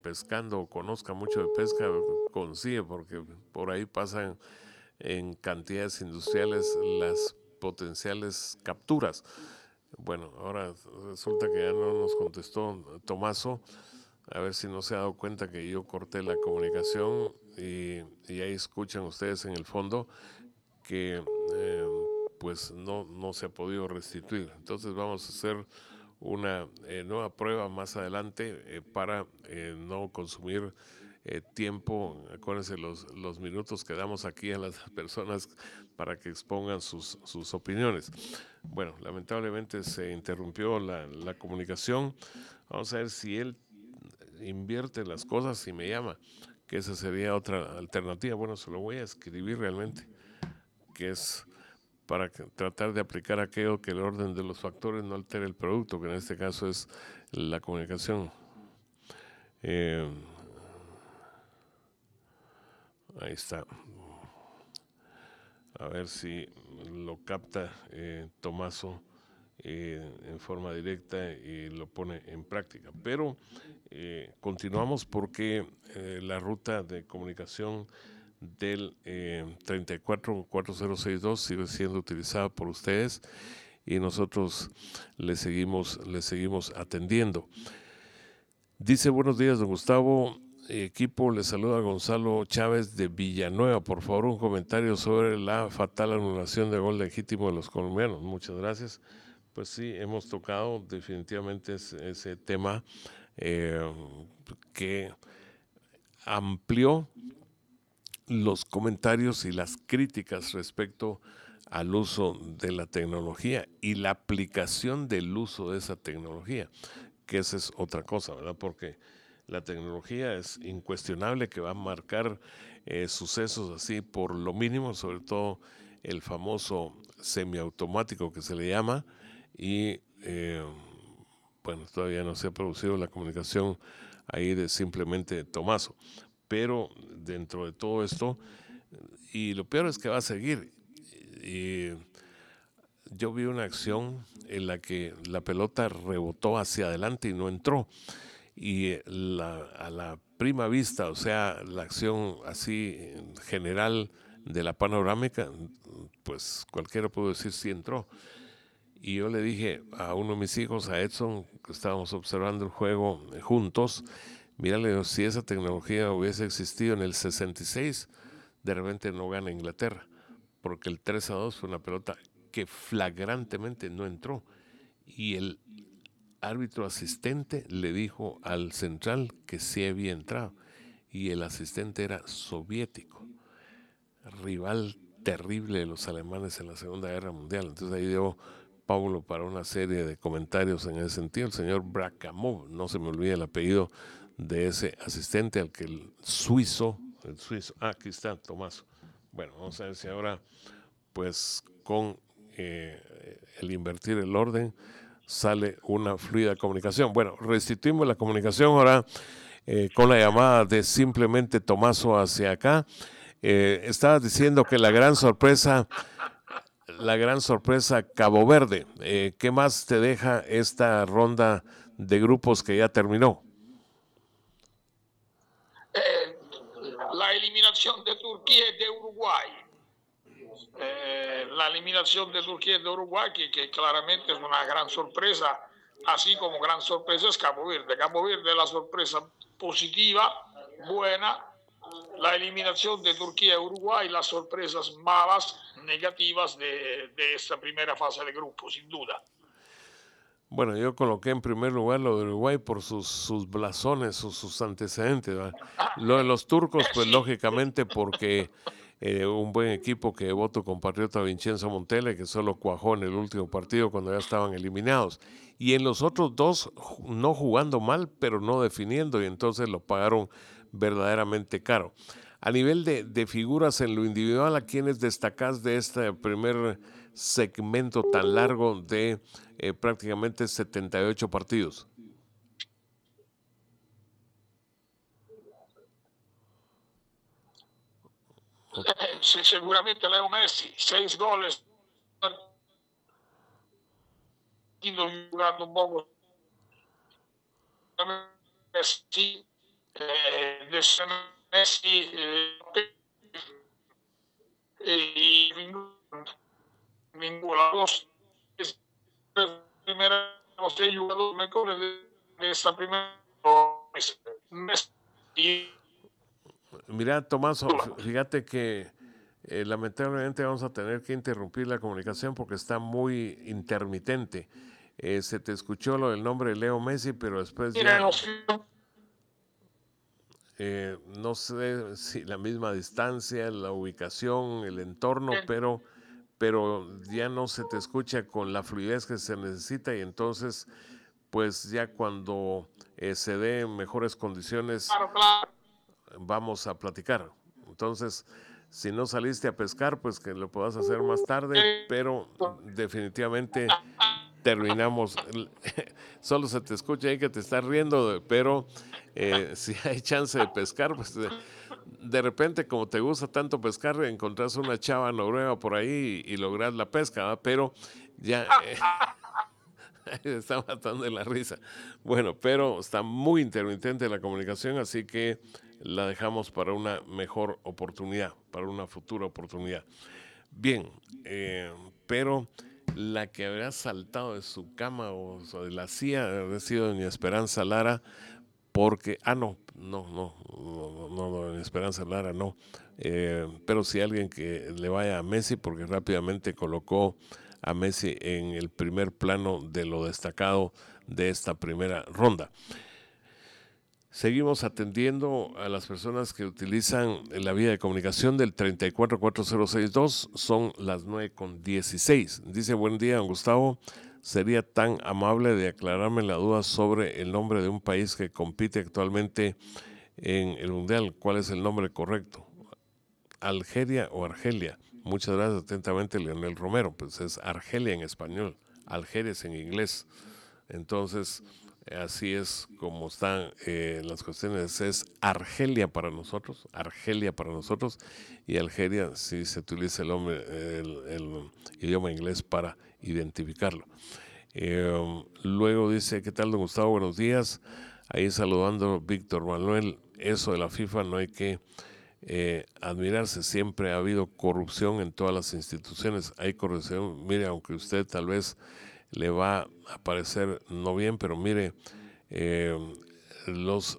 pescando o conozca mucho de pesca consigue, porque por ahí pasan en cantidades industriales las potenciales capturas. Bueno, ahora resulta que ya no nos contestó Tomaso. A ver si no se ha dado cuenta que yo corté la comunicación y ahí escuchan ustedes en el fondo que pues no se ha podido restituir. Entonces vamos a hacer una nueva prueba más adelante para no consumir tiempo. Acuérdense los minutos que damos aquí a las personas para que expongan sus opiniones. Bueno, lamentablemente se interrumpió la comunicación. Vamos a ver si él invierte las cosas y me llama, que esa sería otra alternativa. Bueno, se lo voy a escribir realmente, que es para tratar de aplicar aquello que el orden de los factores no altere el producto, que en este caso es la comunicación. Eh, Ahí está. A ver si lo capta Tomaso en forma directa y lo pone en práctica. Pero continuamos porque la ruta de comunicación del 344062 sigue siendo utilizada por ustedes y nosotros le seguimos atendiendo. Dice: buenos días, don Gustavo. Equipo, le saluda Gonzalo Chávez de Villanueva. Por favor, un comentario sobre la fatal anulación de gol legítimo de los colombianos. Muchas gracias. Pues sí, hemos tocado definitivamente ese tema eh, que amplió los comentarios y las críticas respecto al uso de la tecnología y la aplicación del uso de esa tecnología, que esa es otra cosa, ¿verdad? Porque la tecnología es incuestionable que va a marcar sucesos así por lo mínimo, sobre todo el famoso semiautomático que se le llama, y bueno, todavía no se ha producido la comunicación ahí de simplemente Tomaso. Pero dentro de todo esto, y lo peor es que va a seguir. Y yo vi una acción en la que la pelota rebotó hacia adelante y no entró. Y a la prima vista, o sea, la acción así en general de la panorámica, pues cualquiera puede decir si entró. Y yo le dije a uno de mis hijos, a Edson, que estábamos observando el juego juntos, mírale, si esa tecnología hubiese existido en el 66, de repente no gana Inglaterra, porque el 3-2 fue una pelota que flagrantemente no entró. Y el árbitro asistente le dijo al central que sí había entrado. Y el asistente era soviético, rival terrible de los alemanes en la Segunda Guerra Mundial. Entonces ahí dio Paulo para una serie de comentarios en ese sentido. El señor Brakamov, no se me olvida el apellido de ese asistente al que el suizo, aquí está Tomás. Bueno, vamos a ver si ahora, pues con el invertir el orden, sale una fluida comunicación. Bueno, restituimos la comunicación ahora con la llamada de simplemente Tomaso hacia acá. Estabas diciendo que la gran sorpresa Cabo Verde. ¿Qué más te deja esta ronda de grupos que ya terminó? Eh, la eliminación de Turquía y de Uruguay. La eliminación de Turquía y de Uruguay, que claramente es una gran sorpresa, así como gran sorpresa es Cabo Verde. Cabo Verde es la sorpresa positiva, buena, la eliminación de Turquía y Uruguay, las sorpresas malas, negativas de esta primera fase de grupo, sin duda. Bueno, yo coloqué en primer lugar lo de Uruguay por sus blasones, sus antecedentes, ¿verdad? Lo de los turcos, pues Sí. lógicamente porque un buen equipo que votó tu compatriota Vincenzo Montella, que solo cuajó en el último partido cuando ya estaban eliminados. Y en los otros dos, no jugando mal, pero no definiendo, y entonces lo pagaron verdaderamente caro. A nivel de figuras en lo individual, ¿a quiénes destacás de este primer segmento tan largo de prácticamente 78 partidos? Seguramente Leo Messi, 6 goles, jugando un poco. Messi, de Messi y ninguna dos primeros seis jugadores mejores de esta primera. Mira, Tomás, fíjate que lamentablemente vamos a tener que interrumpir la comunicación porque está muy intermitente. Se te escuchó lo del nombre de Leo Messi, pero después ya no sé si la misma distancia, la ubicación, el entorno, pero ya no se te escucha con la fluidez que se necesita y entonces, pues ya cuando se dé mejores condiciones, vamos a platicar. Entonces, si no saliste a pescar, pues que lo puedas hacer más tarde, pero definitivamente terminamos. Solo se te escucha ahí que te estás riendo, pero si hay chance de pescar, pues de repente, como te gusta tanto pescar, encontrás una chava noruega por ahí y lográs la pesca, ¿va? Pero ya está matando de la risa. Bueno, pero está muy intermitente la comunicación, así que la dejamos para una mejor oportunidad, para una futura oportunidad. Bien, pero la que habrá saltado de su cama o de la silla habrá sido doña Esperanza Lara, porque, no, doña Esperanza Lara, no. Pero sí alguien que le vaya a Messi, porque rápidamente colocó a Messi en el primer plano de lo destacado de esta primera ronda. Seguimos atendiendo a las personas que utilizan la vía de comunicación del 344062, son las 9:16. Dice, buen día, don Gustavo, sería tan amable de aclararme la duda sobre el nombre de un país que compite actualmente en el Mundial. ¿Cuál es el nombre correcto? ¿Algeria o Argelia? Muchas gracias, atentamente, Leonel Romero. Pues es Argelia en español, Algeria es en inglés. Entonces, así es como están las cuestiones. Es Argelia para nosotros, y Algeria si se utiliza el idioma inglés para identificarlo. Luego dice, ¿qué tal, don Gustavo? Buenos días. Ahí saludando Víctor Manuel. Eso de la FIFA no hay que admirarse, siempre ha habido corrupción en todas las instituciones, hay corrupción, mire, aunque usted tal vez le va a parecer no bien, pero mire, los,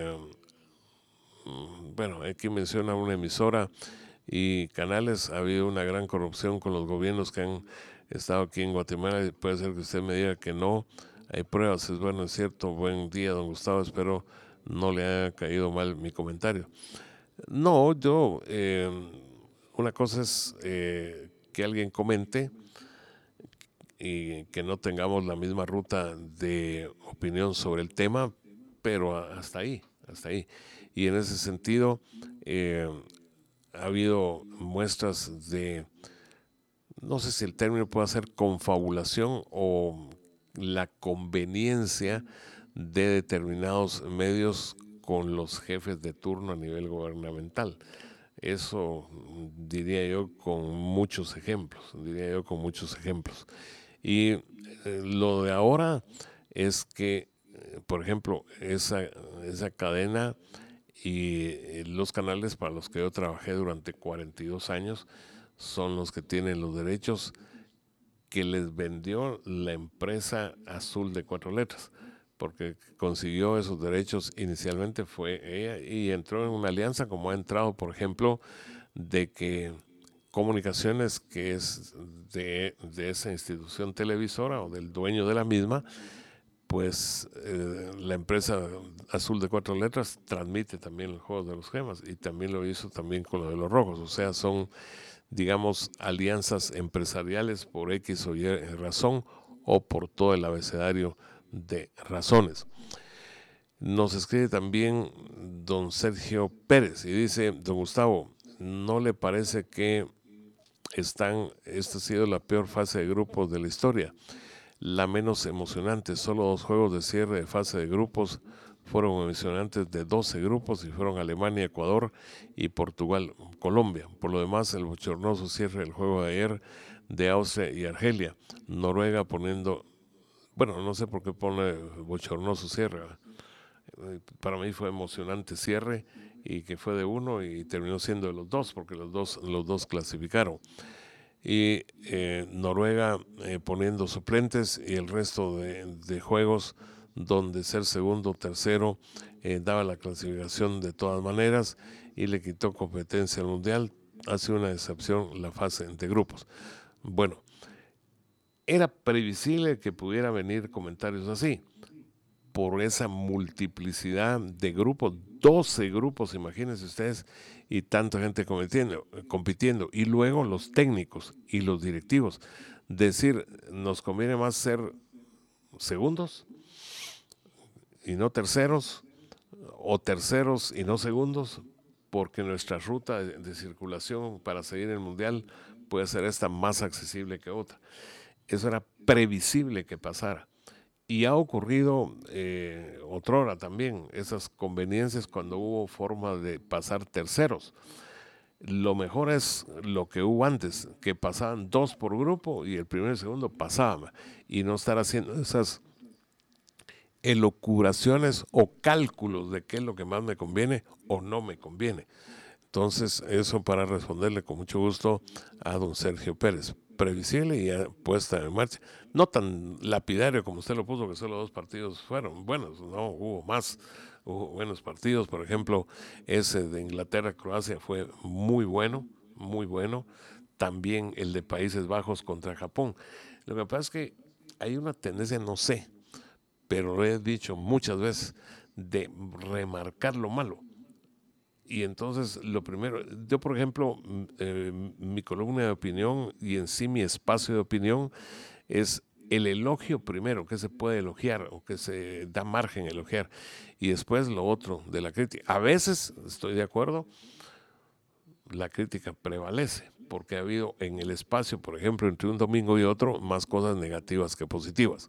bueno, aquí menciona una emisora y canales, ha habido una gran corrupción con los gobiernos que han estado aquí en Guatemala, puede ser que usted me diga que no, hay pruebas, es bueno, es cierto, buen día, don Gustavo, espero no le haya caído mal mi comentario. No, una cosa es que alguien comente y que no tengamos la misma ruta de opinión sobre el tema, pero hasta ahí, hasta ahí. Y en ese sentido, ha habido muestras de, no sé si el término puede ser confabulación o la conveniencia de determinados medios con los jefes de turno a nivel gubernamental. Eso diría yo con muchos ejemplos, Y lo de ahora es que, por ejemplo, esa cadena y los canales para los que yo trabajé durante 42 años son los que tienen los derechos que les vendió la empresa azul de 4 letras, porque consiguió esos derechos inicialmente fue ella y entró en una alianza como ha entrado, por ejemplo, de que Comunicaciones, que es de esa institución televisora o del dueño de la misma, pues la empresa azul de 4 letras transmite también los Juegos de los Gemas y también lo hizo también con lo de los Rojos, o sea, son, digamos, alianzas empresariales por X o Y razón o por todo el abecedario de razones. Nos escribe también don Sergio Pérez y dice, don Gustavo, ¿no le parece que esta ha sido la peor fase de grupos de la historia? La menos emocionante, solo 2 juegos de cierre de fase de grupos fueron emocionantes de 12 grupos y fueron Alemania, Ecuador y Portugal, Colombia. Por lo demás, el bochornoso cierre del juego de ayer de Austria y Argelia. Noruega poniendo, bueno, no sé por qué pone bochornoso cierre, para mí fue emocionante cierre, y que fue de uno y terminó siendo de los dos, porque los dos clasificaron. Y Noruega poniendo suplentes, y el resto de juegos donde ser segundo o tercero daba la clasificación de todas maneras y le quitó competencia al Mundial. Ha sido una decepción la fase de grupos. Bueno, era previsible que pudiera venir comentarios así, por esa multiplicidad de grupos, 12 grupos, imagínense ustedes, y tanta gente compitiendo, y luego los técnicos y los directivos, decir, nos conviene más ser segundos y no terceros, o terceros y no segundos, porque nuestra ruta de circulación para seguir el Mundial puede ser esta más accesible que otra. Eso era previsible que pasara. Y ha ocurrido otrora también, esas conveniencias cuando hubo forma de pasar terceros. Lo mejor es lo que hubo antes, que pasaban 2 por grupo y el primero y el segundo pasaban, y no estar haciendo esas elucubraciones o cálculos de qué es lo que más me conviene o no me conviene. Entonces, eso para responderle con mucho gusto a don Sergio Pérez. Previsible y ya puesta en marcha. No tan lapidario como usted lo puso, que solo 2 partidos fueron buenos. No, hubo más. Hubo buenos partidos. Por ejemplo, ese de Inglaterra-Croacia fue muy bueno, muy bueno. También el de Países Bajos contra Japón. Lo que pasa es que hay una tendencia, no sé, pero lo he dicho muchas veces, de remarcar lo malo. Y entonces, lo primero, yo por ejemplo, mi columna de opinión y en sí mi espacio de opinión es el elogio primero, que se puede elogiar o que se da margen a elogiar, y después lo otro de la crítica. A veces, estoy de acuerdo, la crítica prevalece, porque ha habido en el espacio, por ejemplo, entre un domingo y otro, más cosas negativas que positivas.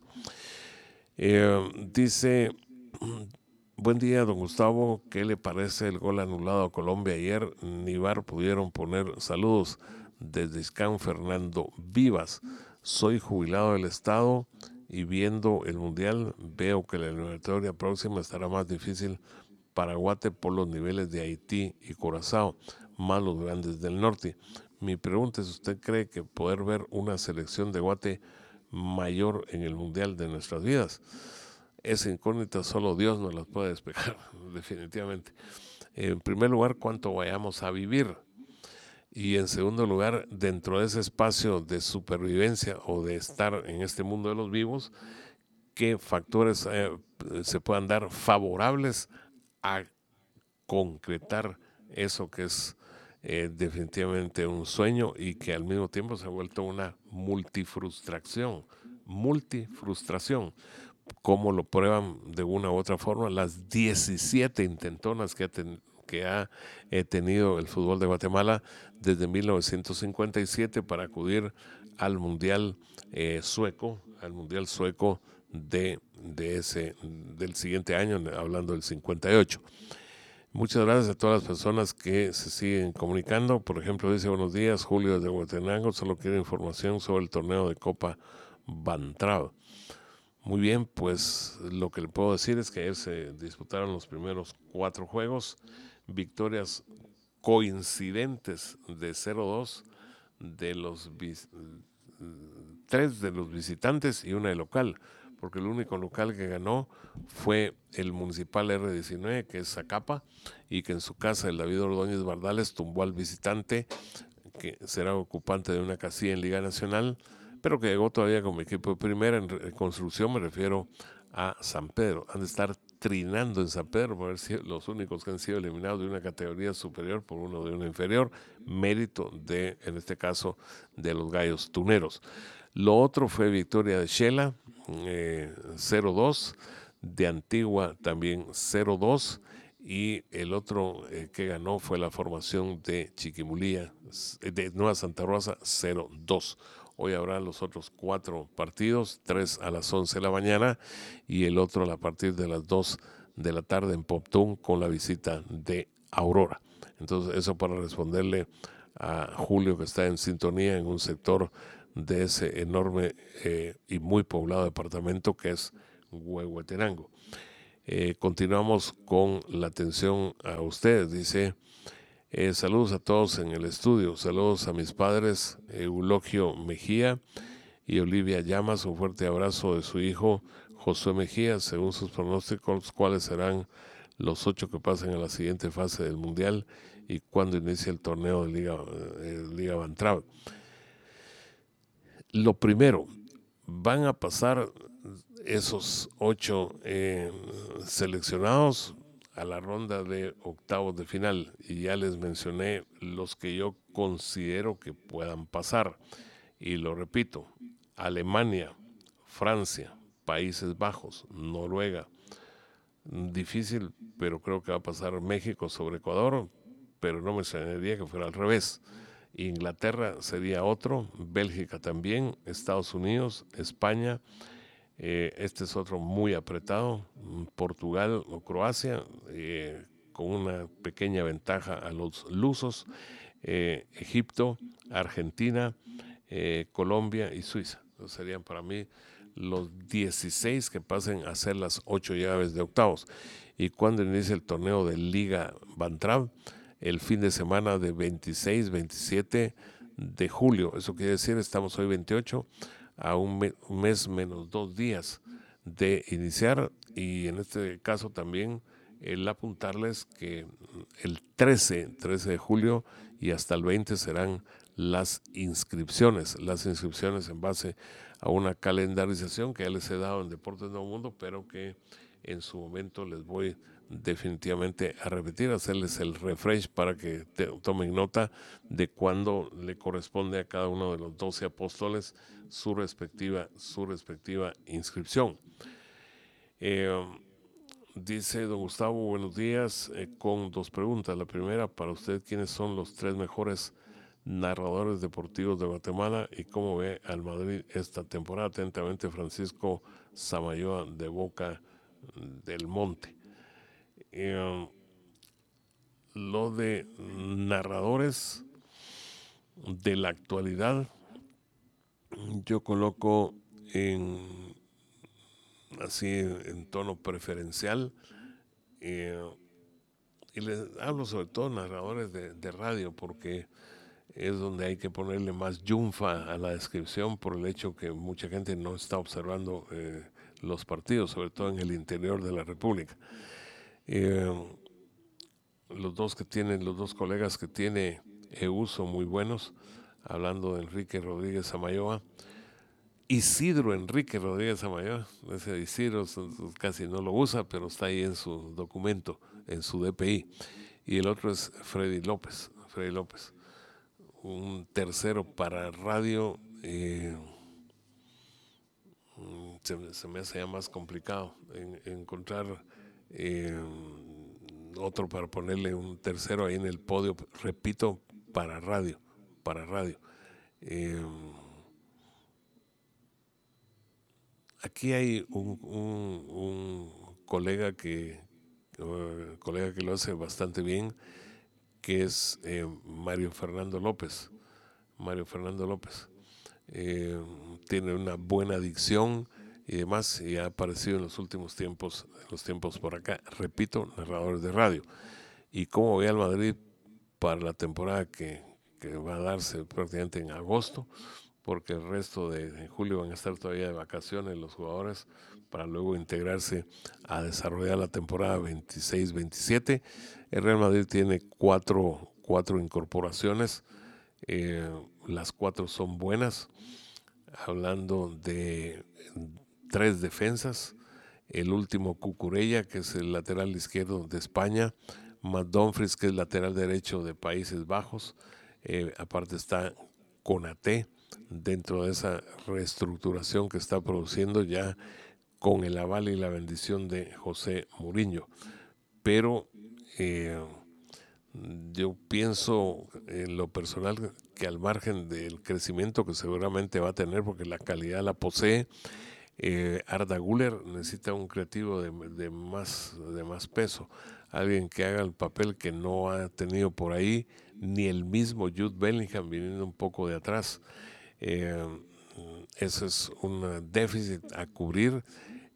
Dice... Buen día, don Gustavo. ¿Qué le parece el gol anulado a Colombia ayer? Ni VAR pudieron poner. Saludos desde Iscán, Fernando Vivas. Soy jubilado del Estado y viendo el Mundial veo que la eliminatoria próxima estará más difícil para Guate por los niveles de Haití y Curazao, más los grandes del norte. Mi pregunta es, ¿usted cree que poder ver una selección de Guate mayor en el Mundial de nuestras vidas? Esa incógnita solo Dios nos las puede despejar, definitivamente. En primer lugar, cuánto vayamos a vivir. Y en segundo lugar, dentro de ese espacio de supervivencia o de estar en este mundo de los vivos, qué factores se puedan dar favorables a concretar eso que es definitivamente un sueño y que al mismo tiempo se ha vuelto una multifrustración. Como lo prueban de una u otra forma las 17 intentonas que ha tenido el fútbol de Guatemala desde 1957 para acudir al Mundial sueco, del siguiente año, hablando del 58. Muchas gracias a todas las personas que se siguen comunicando. Por ejemplo, dice, buenos días, Julio desde Huehuetenango, solo quiero información sobre el torneo de Copa Bantrao. Muy bien, pues lo que le puedo decir es que ayer se disputaron los primeros 4 juegos, victorias coincidentes de 0-2 de los 3 de los visitantes y una de local, porque el único local que ganó fue el Municipal R19, que es Zacapa, y que en su casa el David Ordóñez Bardales tumbó al visitante, que será ocupante de una casilla en Liga Nacional, pero que llegó todavía como equipo de primera. En construcción me refiero a San Pedro. Han de estar trinando en San Pedro por haber sido los únicos que han sido eliminados de una categoría superior por uno de una inferior, mérito de, en este caso, de los Gallos Tuneros. Lo otro fue victoria de Xela, 0-2, de Antigua también 0-2, y el otro que ganó fue la formación de Chiquimulía, de Nueva Santa Rosa, 0-2. Hoy habrá los otros 4 partidos, 3 a las 11 de la mañana y el otro a partir de las 2 de la tarde en Poptún con la visita de Aurora. Entonces, eso para responderle a Julio, que está en sintonía en un sector de ese enorme y muy poblado departamento que es Huehuetenango. Continuamos con la atención a ustedes. Dice, saludos a todos en el estudio, saludos a mis padres Eulogio Mejía y Olivia Llamas, un fuerte abrazo de su hijo Josué Mejía, según sus pronósticos, cuáles serán los 8 que pasen a la siguiente fase del Mundial y cuándo inicia el torneo de Liga Van Travel. Lo primero, van a pasar esos 8 seleccionados a la ronda de octavos de final, y ya les mencioné los que yo considero que puedan pasar, y lo repito: Alemania, Francia, Países Bajos, Noruega. Difícil, pero creo que va a pasar México sobre Ecuador, pero no me extrañaría que fuera al revés. Inglaterra sería otro, Bélgica también, Estados Unidos, España, este es otro muy apretado, Portugal o Croacia, con una pequeña ventaja a los lusos, Egipto, Argentina, Colombia y Suiza. Entonces serían para mí los 16 que pasen a ser las 8 llaves de octavos. Y cuando inicia el torneo de Liga Van Travel, el fin de semana de 26-27 de julio. Eso quiere decir, estamos hoy 28, a un mes menos 2 días de iniciar. Y en este caso también el apuntarles que el 13 de julio y hasta el 20 serán las inscripciones en base a una calendarización que ya les he dado en Deportes Nuevo Mundo, pero que en su momento les voy definitivamente a repetir, hacerles el refresh para que tomen nota de cuándo le corresponde a cada uno de los 12 apóstoles su respectiva inscripción. Dice don Gustavo, buenos días, con 2 preguntas. La primera, para usted, ¿quiénes son los 3 mejores narradores deportivos de Guatemala y cómo ve al Madrid esta temporada? Atentamente, Francisco Samayoa de Boca del Monte. Lo de narradores de la actualidad, yo coloco así en tono preferencial, y les hablo sobre todo narradores de radio, porque es donde hay que ponerle más yunfa a la descripción, por el hecho que mucha gente no está observando los partidos, sobre todo en el interior de la República. Los dos colegas que tiene EU son muy buenos, hablando de Enrique Rodríguez Samayoa. Isidro Enrique Rodríguez Samayoa, ese Isidro casi no lo usa, pero está ahí en su documento, en su DPI. Y el otro es Freddy López, un tercero para radio. Se me hace ya más complicado encontrar otro para ponerle un tercero ahí en el podio, repito, para radio. Aquí hay un colega que lo hace bastante bien, que es Mario Fernando López. Tiene una buena dicción y demás, y ha aparecido en los últimos tiempos, por acá, repito, narradores de radio. Y cómo ve al Madrid para la temporada que va a darse prácticamente en agosto, porque el resto de julio van a estar todavía de vacaciones los jugadores, para luego integrarse a desarrollar la temporada 26-27. El Real Madrid tiene cuatro incorporaciones, las 4 son buenas, hablando de 3 defensas, el último Cucurella, que es el lateral izquierdo de España, Matt Dumfries, que es lateral derecho de Países Bajos, aparte está Konaté, dentro de esa reestructuración que está produciendo ya con el aval y la bendición de José Mourinho. Pero yo pienso en lo personal que, al margen del crecimiento que seguramente va a tener, porque la calidad la posee, Arda Güler necesita un creativo de más peso, alguien que haga el papel que no ha tenido por ahí ni el mismo Jude Bellingham, viniendo un poco de atrás. Eso es un déficit a cubrir.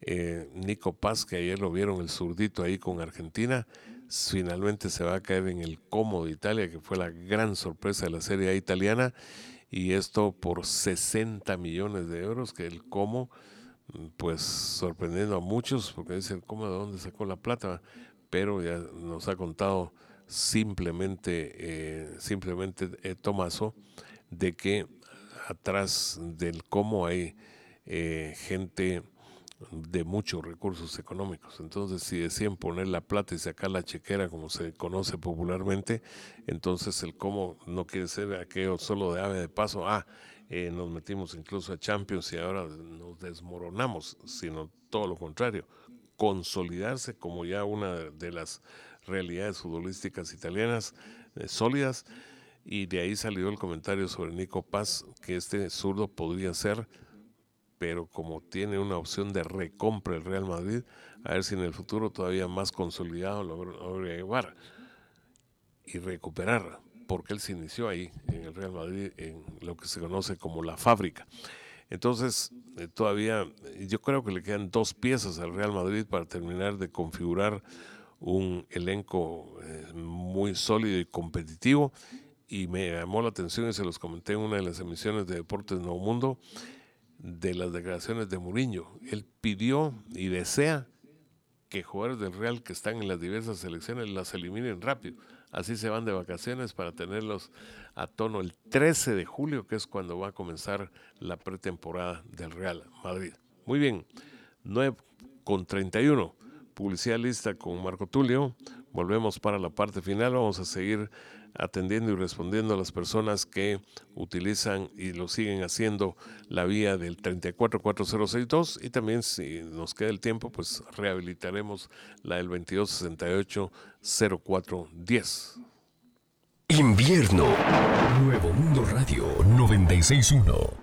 Nico Paz, que ayer lo vieron el zurdito ahí con Argentina, finalmente se va a caer en el Como de Italia, que fue la gran sorpresa de la Serie A italiana, y esto por 60 millones de euros, que el Como, pues sorprendiendo a muchos, porque dicen, ¿cómo de dónde sacó la plata? Pero ya nos ha contado simplemente Tomaso, de que atrás del Como hay gente de muchos recursos económicos. Entonces, si deciden poner la plata y sacar la chequera, como se conoce popularmente, entonces el Como no quiere ser aquello solo de ave de paso, nos metimos incluso a Champions y ahora nos desmoronamos, sino todo lo contrario, consolidarse como ya una de las realidades futbolísticas italianas sólidas. Y de ahí salió el comentario sobre Nico Paz, que este zurdo podría ser, pero como tiene una opción de recompra el Real Madrid, a ver si en el futuro todavía más consolidado lo logra llevar y recuperar, porque él se inició ahí en el Real Madrid, en lo que se conoce como la fábrica. Entonces, todavía yo creo que le quedan 2 piezas al Real Madrid para terminar de configurar un elenco muy sólido y competitivo, y me llamó la atención, y se los comenté en una de las emisiones de Deportes Nuevo Mundo, de las declaraciones de Mourinho. Él pidió y desea que jugadores del Real que están en las diversas selecciones las eliminen rápido. Así se van de vacaciones para tenerlos a tono el 13 de julio, que es cuando va a comenzar la pretemporada del Real Madrid. Muy bien, 9:31. Publicidad lista con Marco Tulio. Volvemos para la parte final. Vamos a seguir atendiendo y respondiendo a las personas que utilizan y lo siguen haciendo la vía del 34462, y también, si nos queda el tiempo, pues rehabilitaremos la del 2268-0410. Invierno. Nuevo Mundo Radio 96.1.